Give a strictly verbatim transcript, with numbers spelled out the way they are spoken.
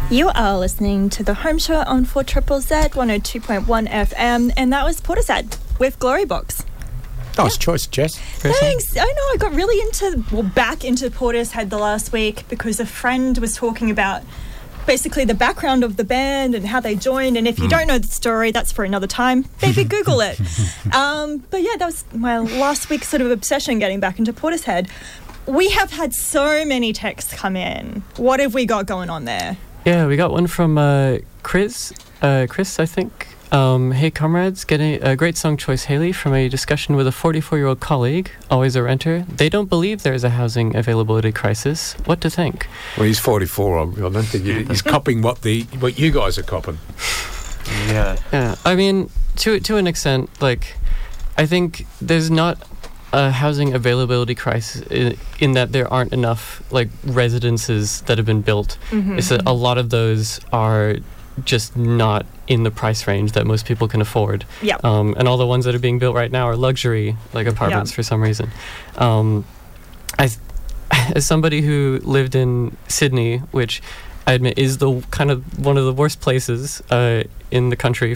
You are listening to The Home Show on four Z Z Z one oh two point one F M, and that was Portishead with Glory Box. Nice choice, Jess. Thanks. I know, I got really into, well, back into Portishead the last week because a friend was talking about basically the background of the band and how they joined, and if you mm. don't know the story, that's for another time. Maybe Google it. Um, but yeah, that was my last week's sort of obsession, getting back into Portishead. We have had so many texts come in. What have we got going on there? Yeah, we got one from uh, Chris, uh, Chris, I think. Um, hey, comrades, getting a great song choice, Haley, from a discussion with a forty-four-year-old colleague, always a renter. They don't believe there is a housing availability crisis. What to think? Well, he's forty-four. I don't think he, he's copping what the what you guys are copping. Yeah. Yeah. I mean, to to an extent, like, I think there's not a housing availability crisis in, in that there aren't enough like residences that have been built. Mm-hmm. It's that a lot of those are just not in the price range that most people can afford. Yeah. Um, and all the ones that are being built right now are luxury like apartments yep. for some reason. Um, I, as somebody who lived in Sydney, which I admit is the kind of one of the worst places uh, in the country